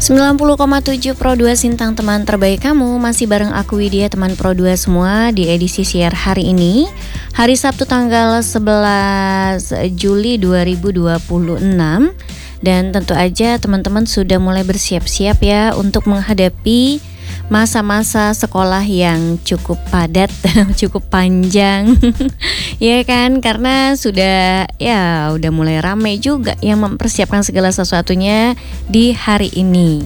90,7 Pro 2 Sintang, teman terbaik kamu. Masih bareng aku Widya, teman Pro 2 semua, di edisi siar hari ini, hari Sabtu tanggal 11 Juli 2026. Dan tentu aja teman-teman sudah mulai bersiap-siap ya untuk menghadapi masa-masa sekolah yang cukup padat, cukup panjang. Ya kan, karena udah mulai ramai juga yang mempersiapkan segala sesuatunya di hari ini.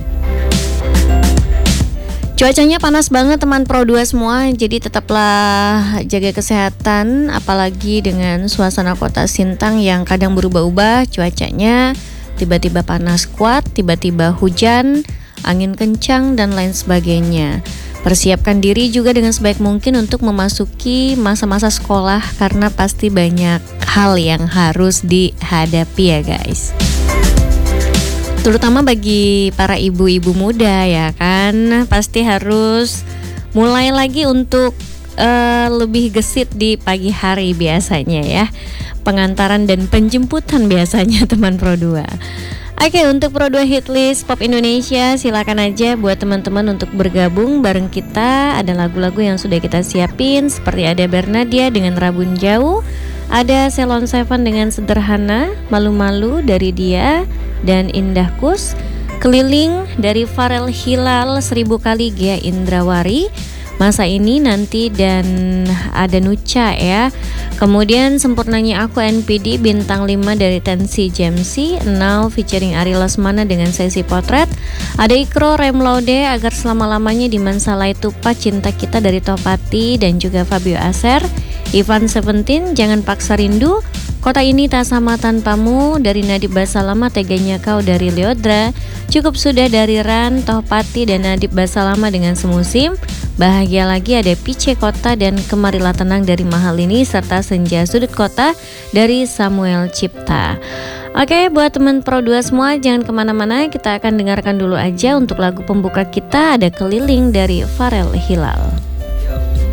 Cuacanya panas banget teman Pro 2 semua, jadi tetaplah jaga kesehatan, apalagi dengan suasana kota Sintang yang kadang berubah-ubah cuacanya. Tiba-tiba panas kuat, tiba-tiba hujan, angin kencang, dan lain sebagainya. Persiapkan diri juga dengan sebaik mungkin untuk memasuki masa-masa sekolah, karena pasti banyak hal yang harus dihadapi ya guys. Terutama bagi para ibu-ibu muda ya kan, pasti harus mulai lagi untuk lebih gesit di pagi hari biasanya ya. Pengantaran dan penjemputan biasanya teman Pro 2. Oke, untuk Pro 2 Hitlist Pop Indonesia, silakan aja buat teman-teman untuk bergabung bareng kita. Ada lagu-lagu yang sudah kita siapin, seperti ada Bernadia dengan Rabun Jauh, ada Ceylon Seven dengan Sederhana, Malu-Malu dari Dia, dan Indah Kus, Keliling dari Farel Hilal, 1000 kali Gia Indrawari, Masa Ini Nanti, dan ada Nuca ya. Kemudian Sempurnanya Aku NPD Bintang 5 dari Tensi Jamsi, Now featuring Ari Lesmana dengan Sesi Potret, ada Ikro Remlaude Agar Selama-lamanya, Di Mansalai Tupa Cinta Kita dari Topati, dan juga Fabio Aser, Ivan Seventeen Jangan Paksa Rindu, Kota Ini Tak Sama Tanpamu dari Nadib Basalama, Teganya Kau dari Leodra, Cukup Sudah dari Ran, Tohpati dan Nadib Basalama dengan Semusim, Bahagia Lagi ada Pice Kota, dan Kemarilah Tenang dari Mahal Ini, serta Senja Sudut Kota dari Samuel Cipta. Oke, buat teman Pro 2 semua, jangan kemana-mana, kita akan dengarkan dulu aja untuk lagu pembuka kita, ada Keliling dari Farel Hilal.